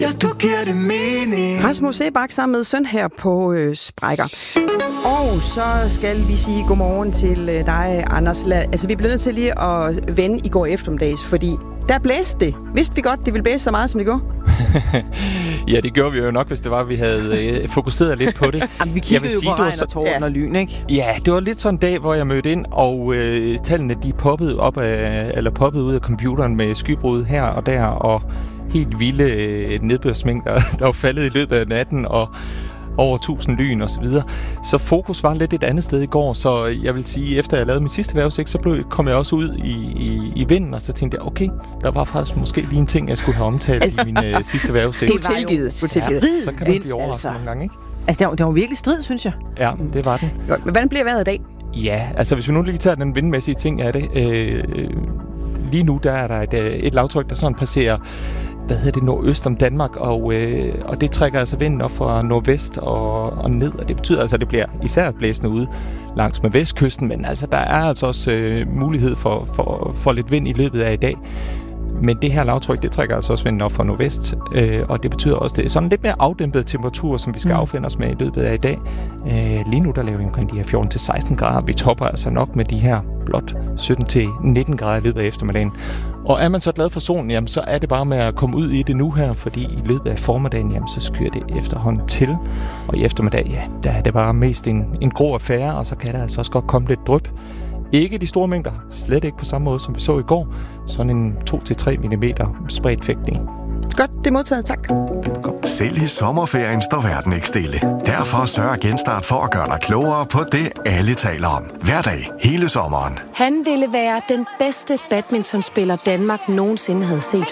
Ja, du giver det mening. Rasmus Sebak sammen med søn her på Sprækker. Og så skal vi sige godmorgen til dig, Anders. Altså, vi bliver nødt til lige at vende i går eftermiddags, fordi der blæste det. Vidste vi godt, det ville blæse så meget, som det gjorde? Ja, det gjorde vi jo nok, hvis det var, at vi havde fokuseret lidt på det. Jamen, vi kiggede jo på regn og tårn og lyn, ikke? Ja, det var lidt sådan en dag, hvor jeg mødte ind, og tallene de poppede ud af computeren med skybrud her og der, og helt vilde nedbørsmængder, der var faldet i løbet af natten, og over 1000 lyn og så videre. Så fokus var lidt et andet sted i går, så jeg vil sige, efter jeg lavede min sidste vejrudsigt, så kom jeg også ud i vinden, og så tænkte jeg, okay, der var faktisk måske lige en ting, jeg skulle have omtalt i min sidste vejrudsigt. Du tilgivet. Ja, så kan man blive overrasket nogle gange, ikke? Altså, det var virkelig strid, synes jeg. Ja, det var den. Godt, men hvordan bliver vejret i dag? Ja, altså hvis vi nu lige tager den vindmæssige ting af det, lige nu der er der et lavtryk, der sådan passerer nordøst om Danmark, og det trækker altså vinden op fra nordvest og ned, og det betyder altså, at det bliver især blæsende ude langs med vestkysten, men altså der er altså også mulighed for lidt vind i løbet af i dag. Men det her lavtryk, det trækker altså også vinden op fra nordvest, og det betyder også, det er sådan lidt mere afdæmpet temperatur, som vi skal affinde os med i løbet af i dag. Lige nu, der laver vi omkring de her 14-16 grader. Vi topper altså nok med de her blot 17-19 grader i løbet af eftermiddagen. Og er man så glad for solen, jamen, så er det bare med at komme ud i det nu her, fordi i løbet af formiddagen, jamen, så skyer det efterhånden til. Og i eftermiddag, ja, der er det bare mest en grå affære, og så kan der altså også godt komme lidt dryp. Ikke de store mængder, slet ikke på samme måde, som vi så i går. Sådan en 2-3 mm spredt fægtning. Godt, det er modtaget, tak. Selv i sommerferien står verden ikke stille. Derfor sørger Genstart for at gøre dig klogere på det, alle taler om. Hver dag, hele sommeren. Han ville være den bedste badmintonspiller, Danmark nogensinde havde set.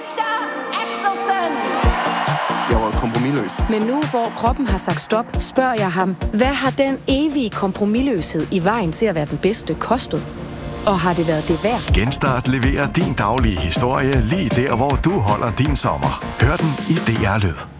Jeg var kompromisløs. Men nu, hvor kroppen har sagt stop, spørger jeg ham, hvad har den evige kompromisløshed i vejen til at være den bedste kostet? Og har det været det værd? Genstart leverer din daglige historie lige der, hvor du holder din sommer. Hør den i DR Lyd.